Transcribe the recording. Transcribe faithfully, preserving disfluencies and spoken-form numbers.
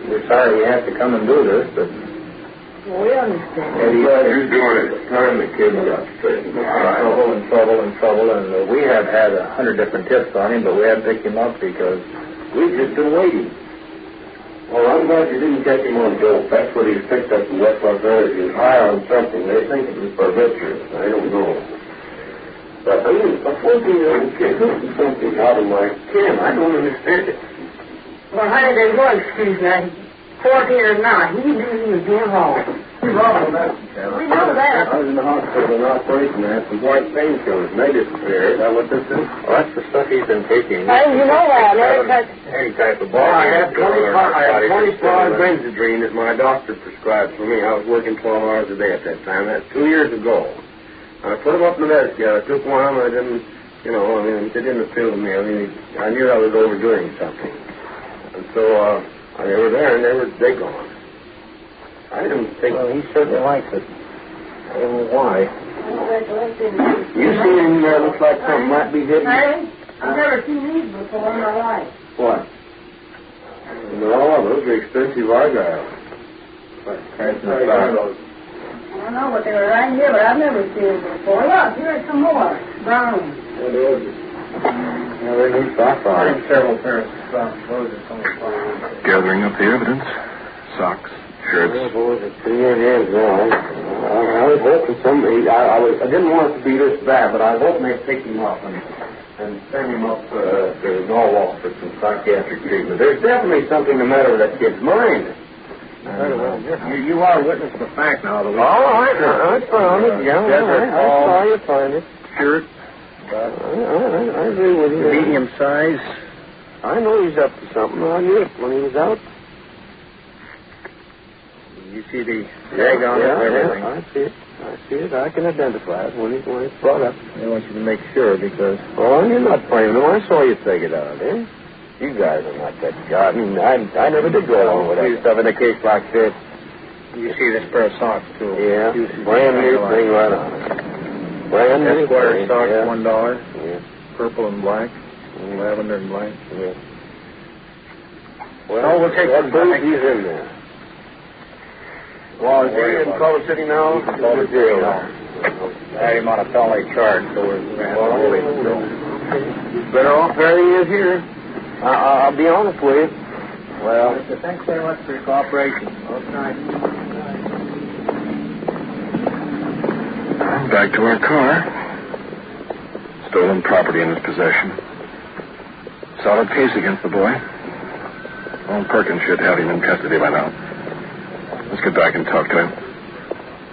we're sorry we have to come and do this, but... Well, we understand. Eddie, Well, you're doing it. It's time the kid got straightened out. Trouble and trouble and trouble, and uh, we have had a hundred different tips on him, but we haven't picked him up because we've just been waiting. Well, I'm glad you didn't catch him on dope. That's what he's picked up in West Los Angeles. He was high on something. They think it was barbiturates. I don't know. But I mean, a fourteen-year-old kid took something out of my can. I don't understand it. Well, honey, there was, excuse me. fourteen or not, he knew he was doing wrong. He's wrong with that. We know that. I was in the hospital in operation. I had some white painkillers, and they disappeared. Is that what this is? Well, that's the stuff he's been taking. Hey, you know that, Any man. Any type of ball. Well, I had twenty-five, I had twenty-five Benzedrine that my doctor prescribed for me. I was working twelve hours a day at that time. That's two years ago. I put them up in the medicine. I took one, and I didn't, you know, I mean, it didn't appeal to me. I mean, I knew I was overdoing something. And so, uh, they were there, and they were, they gone. I didn't think... Well, he certainly likes it. I don't know why. You see him there, looks like something might be hidden. Hey, I've never seen these before in my life. What? No, those are expensive Argyle. I don't know what they were right here, but I've never seen them before. Look, here's some more. Brown. What is it? Yeah, they're new socks on. I have several pairs of socks. Those are some of the Gathering up the evidence. Socks, shirts. Oh, boys, it's in your hands now. I, I was hoping somebody... I, I, was, I didn't want it to be this bad, but I was hoping they'd pick him up and, and send him up uh, to Norwalk for some psychiatric treatment. There's definitely something the matter with that kid's mind. You, you are witness of the fact now. The oh, I, I found it. Yeah, I, I saw you find it. Shirt. I, I, I agree with you. Medium size. I know he's up to something. I knew it when he was out. You see the tag on yeah, it and everything. Yeah, I see it. I see it. I can identify it when, it, when it's brought up. I want you to make sure because... Oh, you're not playing them. I saw you take it out, eh? You guys are not that God. I mean, I, I never did go along with that stuff in a case like this. You see this pair of socks, too. Yeah, brand new thing right on it. Brand new Esquire socks, yeah. one dollar. Yeah. Purple and black. Mm. Lavender and black. Yeah. Well, oh, we'll take that them. booth, he's in there. Well, is he in Culver City now? He's in Culver City now. I had him on a felony charge, so we're going to go. Better off where he is here. I, I'll be honest with you. Well, thanks very much for your cooperation. Okay. Back to our car. Stolen property in his possession. Solid case against the boy. Old Perkins should have him in custody by now. Let's get back and talk to him.